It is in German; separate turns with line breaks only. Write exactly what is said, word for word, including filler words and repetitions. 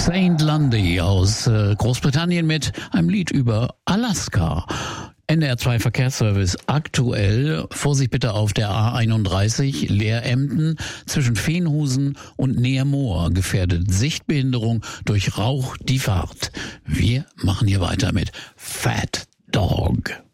Saint Lundy aus äh, Großbritannien mit einem Lied über Alaska. N D R zwei Verkehrsservice aktuell. Vorsicht bitte auf der A einunddreißig Leer-Emden zwischen Veenhusen und Neermoor. Gefährdet Sichtbehinderung durch Rauch die Fahrt. Wir machen hier weiter mit Fat Dog.